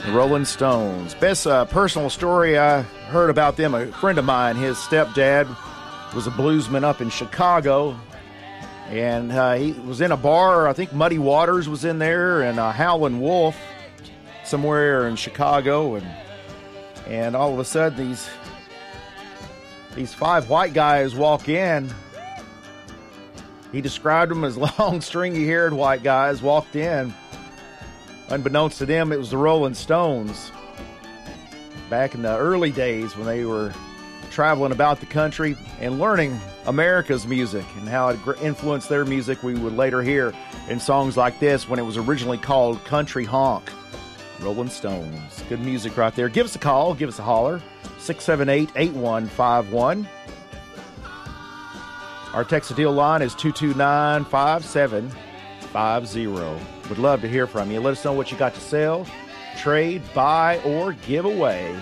The Rolling Stones. Best personal story I heard about them, a friend of mine, his stepdad was a bluesman up in Chicago, and he was in a bar. I think Muddy Waters was in there, and Howlin' Wolf somewhere in Chicago, and all of a sudden these 5 white guys walk in. He described them as long, stringy-haired white guys walked in. Unbeknownst to them, it was the Rolling Stones. Back in the early days when they were traveling about the country and learning America's music and how it influenced their music, we would later hear in songs like this when it was originally called Country Honk. Rolling Stones. Good music right there. Give us a call. Give us a holler. 678-8151. Our text deal line is 229-5750. Would love to hear from you. Let us know what you got to sell, trade, buy, or give away.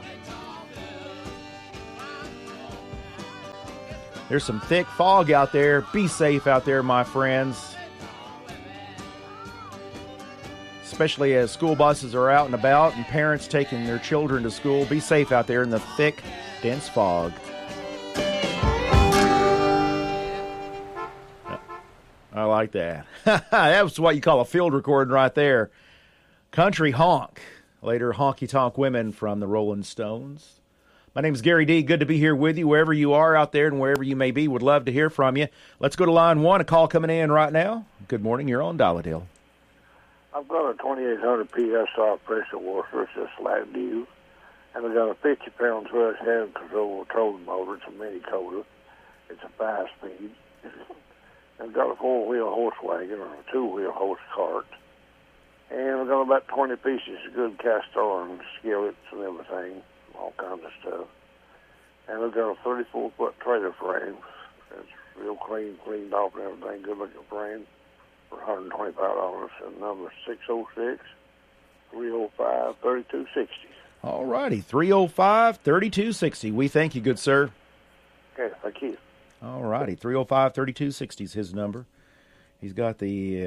There's some thick fog out there. Be safe out there, my friends. Especially as school buses are out and about and parents taking their children to school. Be safe out there in the thick, dense fog. I like that. That was what you call a field recording right there. Country Honk. Later, Honky Tonk Women from the Rolling Stones. My name is Gary D. Good to be here with you wherever you are out there and wherever you may be. Would love to hear from you. Let's go to line 1. A call coming in right now. Good morning. You're on Dial-A-Deal. I've got a 2,800 PSI pressure washer. It's just like new. And I've got a 50-pound thrust hand control trolling motor. It's a mini coder. It's a 5-speed. I've got a 4-wheel horse wagon or a 2-wheel horse cart. And I've got about 20 pieces of good cast iron skillets and everything, all kinds of stuff. And I've got a 34-foot trailer frame. It's real cleaned off and everything, good-looking frame for $125. And number 606-305-3260. All righty, 305-3260. We thank you, good sir. Okay, thank you. All righty, 305-3260 is his number. He's got the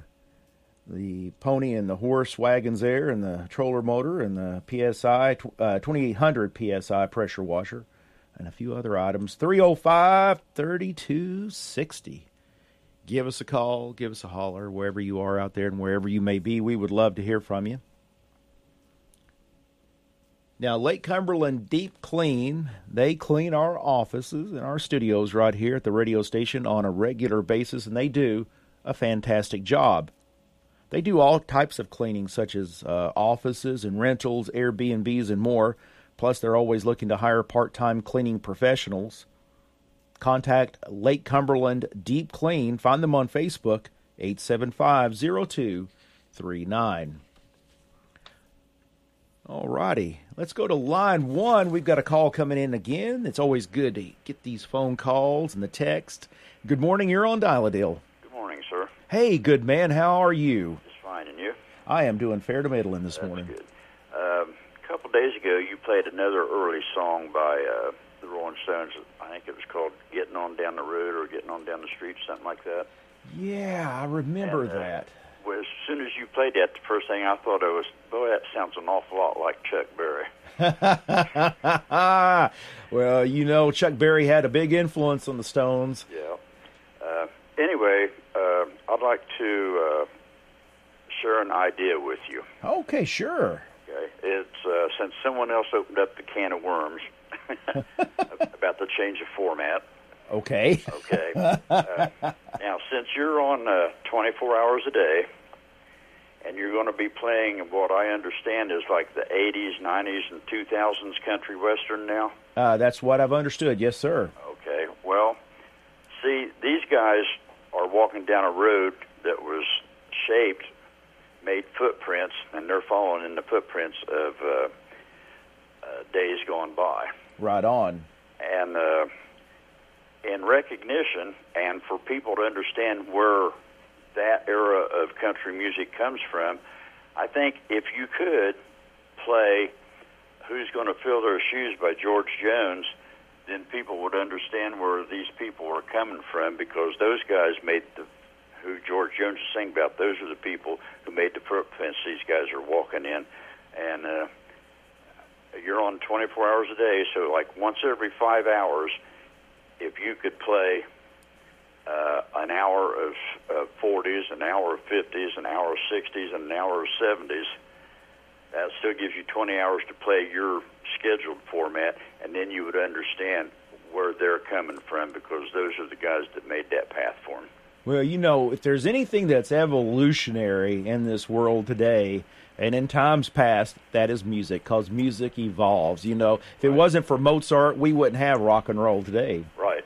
pony and the horse wagons there and the troller motor and the PSI, 2,800 PSI pressure washer and a few other items. 305-3260. Give us a call, give us a holler, wherever you are out there and wherever you may be. We would love to hear from you. Now, Lake Cumberland Deep Clean, they clean our offices and our studios right here at the radio station on a regular basis, and they do a fantastic job. They do all types of cleaning, such as offices and rentals, Airbnbs, and more. Plus, they're always looking to hire part-time cleaning professionals. Contact Lake Cumberland Deep Clean. Find them on Facebook, 875-0239. All righty. Let's go to line 1. We've got a call coming in again. It's always good to get these phone calls and the text. Good morning. You're on Dial-A-Deal. Good morning, sir. Hey, good man. How are you? Just fine, and you? I am doing fair to middling this That's morning. Good. A couple days ago, you played another early song by the Rolling Stones. I think it was called Getting On Down the Road or Getting On Down the Street, something like that. Yeah, I remember that. Well, as soon as you played that, the first thing I thought of was, boy, that sounds an awful lot like Chuck Berry. Well, you know, Chuck Berry had a big influence on the Stones. Yeah. Anyway, I'd like to share an idea with you. Okay, sure. Okay. It's since someone else opened up the can of worms about the change of format. Okay. Okay. Now, since you're on 24 hours a day, and you're going to be playing what I understand is like the 80s, 90s, and 2000s country western now? That's what I've understood. Yes, sir. Okay. Well, see, these guys are walking down a road that was shaped, made footprints, and they're following in the footprints of days gone by. Right on. And in recognition, and for people to understand where that era of country music comes from, I think if you could play Who's Gonna Fill Their Shoes by George Jones, then people would understand where these people were coming from, because those guys made who George Jones is singing about, those are the people who made the footprints these guys are walking in. and you're on 24 hours a day. So like once every 5 hours, if you could play an hour of 40s, an hour of 50s, an hour of 60s, and an hour of 70s, that still gives you 20 hours to play your scheduled format, and then you would understand where they're coming from, because those are the guys that made that path for them. Well, you know, if there's anything that's evolutionary in this world today and in times past, that is music, because music evolves. You know, if it wasn't for Mozart, we wouldn't have rock and roll today. Right.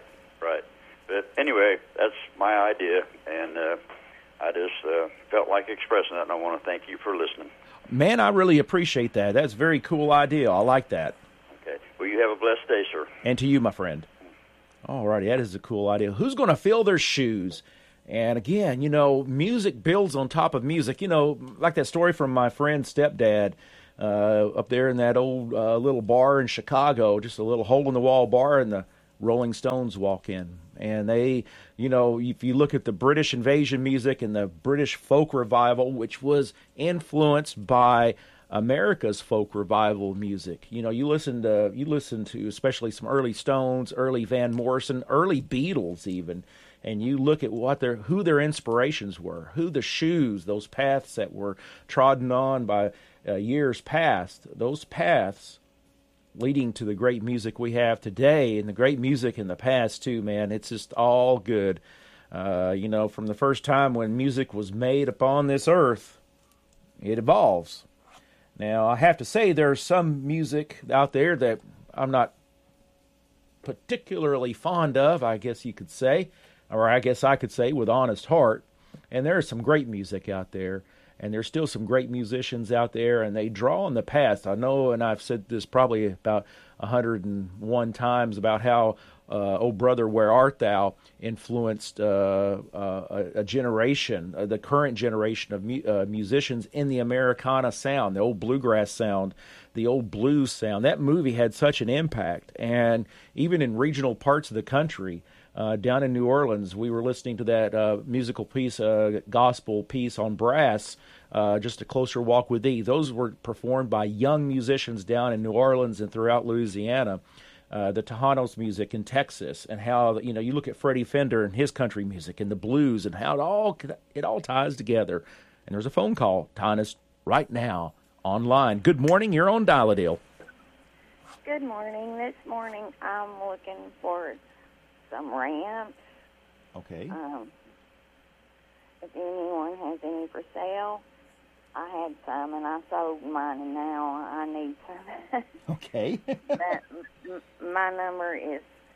But anyway, that's my idea, and I just felt like expressing that, and I want to thank you for listening. Man, I really appreciate that. That's a very cool idea. I like that. Okay. Well, you have a blessed day, sir. And to you, my friend. All righty, that is a cool idea. Who's going to fill their shoes? And again, you know, music builds on top of music. You know, like that story from my friend's stepdad up there in that old little bar in Chicago, just a little hole-in-the-wall bar, and the Rolling Stones walk in. And they, you know, if you look at the British invasion music and the British folk revival, which was influenced by America's folk revival music. You know, you listen to especially some early Stones, early Van Morrison, early Beatles even, and you look at who their inspirations were, who the shoes, those paths that were trodden on by years past, those paths leading to the great music we have today, and the great music in the past too, man. It's just all good. You know, from the first time when music was made upon this earth, it evolves. Now, I have to say there's some music out there that I'm not particularly fond of, I guess you could say, or I guess I could say with honest heart. And there is some great music out there. And there's still some great musicians out there, and they draw on the past. I know, and I've said this probably about 101 times, about how Oh Brother, Where Art Thou influenced a generation, the current generation of musicians in the Americana sound, the old bluegrass sound, the old blues sound. That movie had such an impact. And even in regional parts of the country, down in New Orleans, we were listening to that musical piece, gospel piece on brass, Just a Closer Walk with Thee. Those were performed by young musicians down in New Orleans and throughout Louisiana. The Tejanos music in Texas, and how, you know, you look at Freddie Fender and his country music and the blues, and how it all ties together. And there's a phone call tying us right now online. Good morning. You're on Dial-A-Deal. Good morning. This morning I'm looking for some ramps. Okay. If anyone has any for sale, I had some and I sold mine, and now I need some. Okay. My number is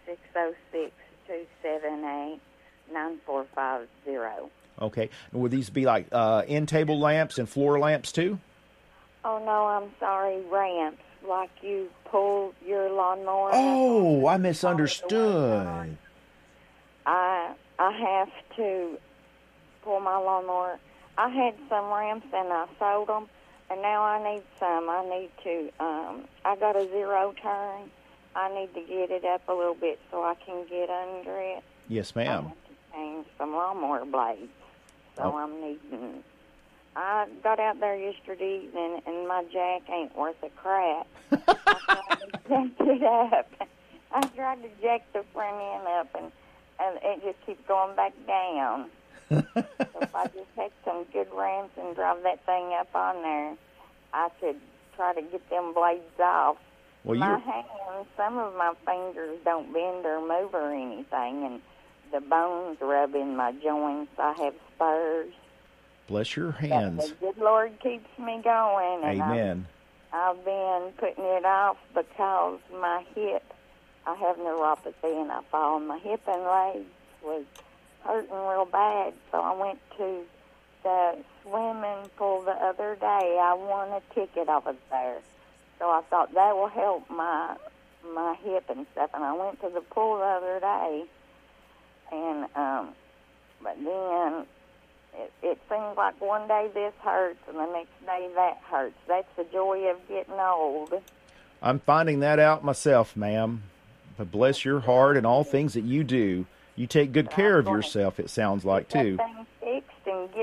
606-278-9450. Okay. Would these be like end-table lamps and floor lamps too? Oh, no, I'm sorry, ramps, like you pull your lawnmower. Oh, I misunderstood. I have to pull my lawnmower. I had some ramps and I sold them, and now I need some. I need to, I got a zero turn. I need to get it up a little bit so I can get under it. Yes, I ma'am. have to change some lawnmower blades, so I'm needing. I got out there yesterday evening, and my jack ain't worth a crap. I tried to jack it up. I tried to jack the front end up, and it just keeps going back down. So if I just take some good ramps and drive that thing up on there, I could try to get them blades off. Well, my hands, some of my fingers don't bend or move or anything, and the bones rub in my joints. I have spurs. Bless your hands. But the good Lord keeps me going. And Amen. I've been putting it off because my hip, I have neuropathy, and I fall on my hip and legs was hurting real bad. So I went to the swimming pool the other day. I won a ticket over there. So I thought that will help my hip and stuff. And I went to the pool the other day, and but then it seems like one day this hurts and the next day that hurts. That's the joy of getting old. I'm finding that out myself, ma'am. But bless your heart and all things that you do. You take good care of yourself, it sounds like, too. Get that thing fixed and get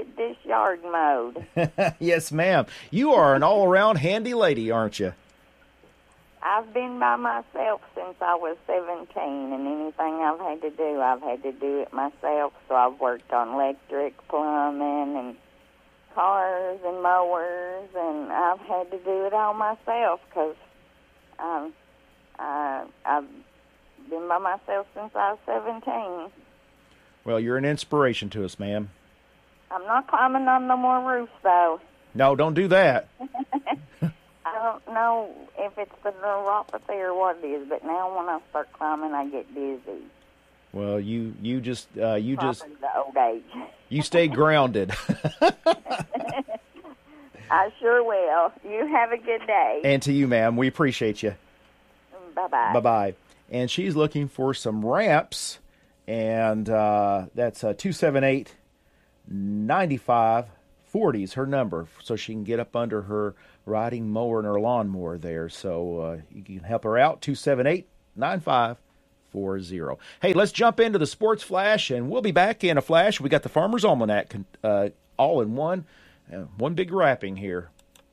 get this yard mowed. Yes, ma'am. You are an all-around handy lady, aren't you? I've been by myself since I was 17, and anything I've had to do it myself. So I've worked on electric, plumbing, and cars and mowers, and I've had to do it all myself because I've been by myself since I was 17. Well, you're an inspiration to us, ma'am. I'm not climbing on no more roofs, though. No, don't do that. I don't know if it's the neuropathy or what it is, but now when I start climbing, I get dizzy. Well, you just the old age. You stay grounded. I sure will. You have a good day. And to you, ma'am, we appreciate you. Bye-bye. Bye-bye. And she's looking for some ramps, and that's 278-9540 is her number, so she can get up under her riding mower and her lawnmower there. So you can help her out, 278-9540. Hey, let's jump into the Sports Flash, and we'll be back in a flash. We got the Farmer's Almanac all in one big wrapping here.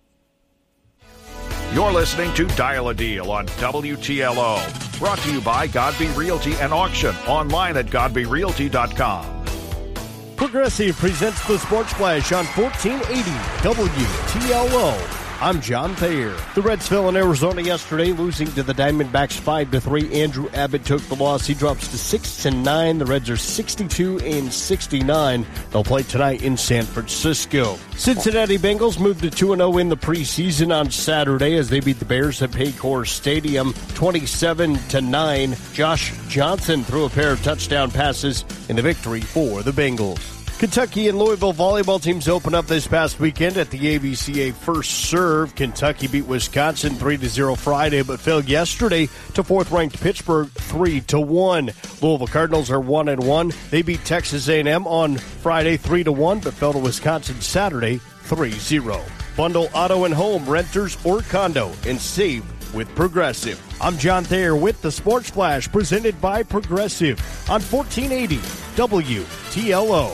You're listening to Dial a Deal on WTLO. Brought to you by Godby Realty and Auction. Online at GodbyRealty.com. Progressive presents the Sports Flash on 1480 WTLO. I'm John Thayer. The Reds fell in Arizona yesterday, losing to the Diamondbacks 5-3. Andrew Abbott took the loss. He drops to 6-9. The Reds are 62-69. They'll play tonight in San Francisco. Cincinnati Bengals moved to 2-0 in the preseason on Saturday as they beat the Bears at Paycor Stadium 27-9. Josh Johnson threw a pair of touchdown passes in the victory for the Bengals. Kentucky and Louisville volleyball teams open up this past weekend at the ABCA First Serve. Kentucky beat Wisconsin 3-0 Friday, but fell yesterday to fourth-ranked Pittsburgh 3-1. Louisville Cardinals are 1-1. They beat Texas A&M on Friday 3-1, but fell to Wisconsin Saturday 3-0. Bundle auto and home, renters or condo, and save with Progressive. I'm John Thayer with the Sports Flash, presented by Progressive on 1480 WTLO.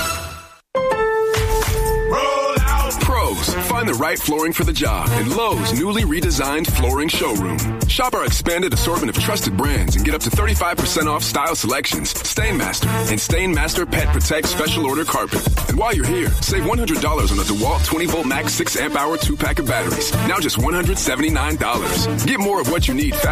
Pros, find the right flooring for the job in Lowe's newly redesigned flooring showroom. Shop our expanded assortment of trusted brands and get up to 35% off style selections, Stainmaster, and Stainmaster Pet Protect Special Order Carpet. And while you're here, save $100 on a DeWalt 20-volt max 6-amp-hour 2-pack of batteries. Now just $179. Get more of what you need